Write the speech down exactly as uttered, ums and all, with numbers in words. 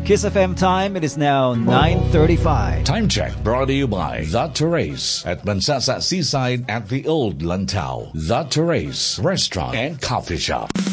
Kiss F M time, it is now nine thirty-five. Time check brought to you by The Terrace at Mansasa Seaside at the Old Lantau. The Terrace Restaurant and Coffee Shop.